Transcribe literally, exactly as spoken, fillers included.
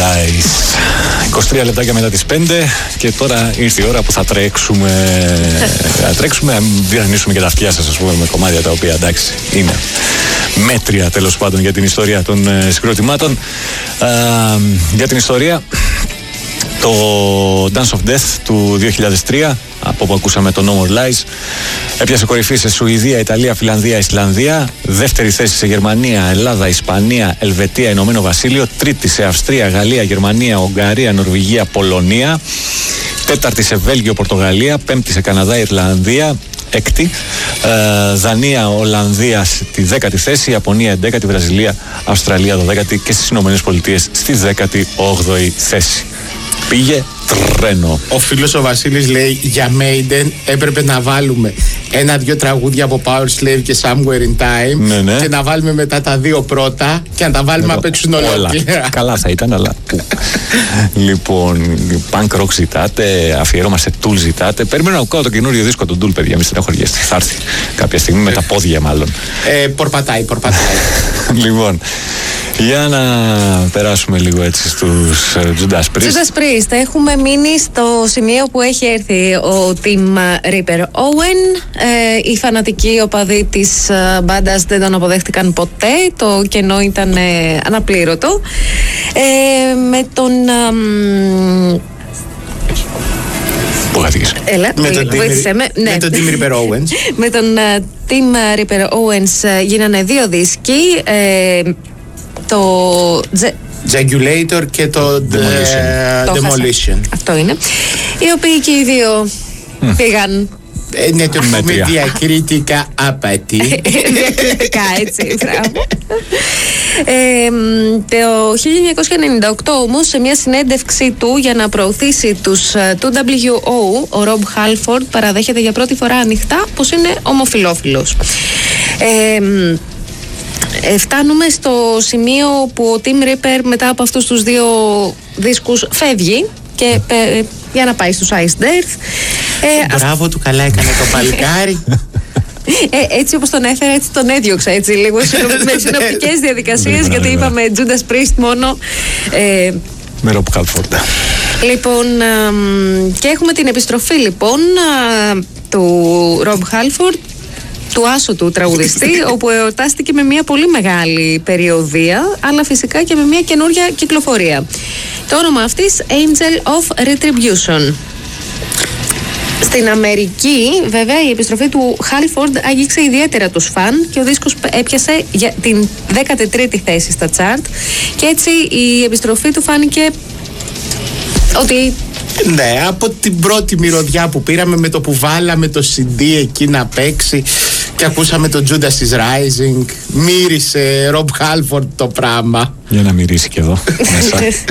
Lies. είκοσι τρία λεπτάκια μετά τις πέντε και τώρα ήρθε η ώρα που θα τρέξουμε. Θα τρέξουμε, να διανύσουμε και τα αυτιά σας, ας πούμε, με κομμάτια τα οποία εντάξει είναι μέτρια τέλος πάντων για την ιστορία των ε, συγκροτημάτων. Ε, για την ιστορία, το Dance of Death του δύο χιλιάδες τρία, από όπου ακούσαμε το No More Lies, έπιασε κορυφή σε Σουηδία, Ιταλία, Φιλανδία, Ισλανδία, δεύτερη θέση σε Γερμανία, Ελλάδα, Ισπανία, Ελβετία, Ηνωμένο Βασίλειο, τρίτη σε Αυστρία, Γαλλία, Γερμανία, Ουγγαρία, Νορβηγία, Πολωνία, τέταρτη σε Βέλγιο, Πορτογαλία, πέμπτη σε Καναδά, Ιρλανδία, έκτη, ε, Δανία, Ολλανδία στη δέκατη θέση, Ιαπωνία έντεκατη, Βραζιλία, Αυστραλία δωδέκατη και στις Ηνωμένες Πολιτείες στη δέκατη όγδοη θέση. Πήγε τρένο. Ο φίλος ο Βασίλης λέει για Maiden έπρεπε να βάλουμε ένα-δυο τραγούδια από Power Slave και Somewhere in Time, ναι, ναι. και να βάλουμε μετά τα δύο πρώτα και να τα βάλουμε απ' έξω ολόκληρα. Καλά θα ήταν, αλλά λοιπόν, punk rock ζητάτε, αφιέρωμα σε Tool ζητάτε. Περιμένω να ακούω το καινούριο δίσκο του Tool, παιδιά, μη στεναχωριέστε. Θα έρθει κάποια στιγμή με τα πόδια μάλλον. Ε, πορπατάει, πορπατάει. Λοιπόν, για να περάσουμε λίγο έτσι στους Judas Priest. Judas Priest, έχουμε μείνει στο σημείο που έχει έρθει ο Tim Reaper Owen. Ε, οι φανατικοί οπαδοί της ε, μπάντας δεν τον αποδέχτηκαν ποτέ. Το κενό ήταν ε, αναπλήρωτο. Ε, με τον... Ε, Έλα, με τον βοήθησε με. Ναι. Με τον Tim Reaper Owens. Με τον uh, Tim Reaper Owens uh, γίνανε δύο δίσκοι. Ε, το Jagulator και το Demolition. Το Demolition. Αυτό είναι. Οι οποίοι και οι δύο mm. πήγαν. Είναι το πούμε διακριτικά άπατη. Διακριτικά, έτσι, μπράβο. Ε, το χίλια εννιακόσια ενενήντα οκτώ όμως, σε μια συνέντευξή του για να προωθήσει τους του ντάμπλιου ο, ο Rob Halford παραδέχεται για πρώτη φορά ανοιχτά πως είναι ομοφυλόφιλος. Ε, Ε, φτάνουμε στο σημείο που ο Tim Reaper μετά από αυτούς τους δύο δίσκους φεύγει και ε, για να πάει στους Iced Earth. Ε, Μπράβο του, καλά έκανε το παλικάρι. Ε, έτσι όπως τον έφερα, έτσι τον έδιωξα, έτσι λίγο με συνοπτικές διαδικασίες, γιατί είπαμε Judas Priest μόνο. Ε, με Rob Halford. Λοιπόν, και έχουμε την επιστροφή λοιπόν του Rob Halford, του άσου του τραγουδιστή, όπου εορτάστηκε με μια πολύ μεγάλη περιοδία, αλλά φυσικά και με μια καινούρια κυκλοφορία. Το όνομα αυτής, Angel of Retribution. Στην Αμερική, βέβαια, η επιστροφή του Halford άγγιξε ιδιαίτερα τους φαν και ο δίσκος έπιασε για την δέκατη τρίτη θέση στα chart, και έτσι η επιστροφή του φάνηκε ότι... Ναι, από την πρώτη μυρωδιά που πήραμε, με το που βάλαμε το σι ντι εκεί να παίξει και ακούσαμε το Judas is Rising, μύρισε Rob Halford το πράγμα. Για να μυρίσει και εδώ μέσα.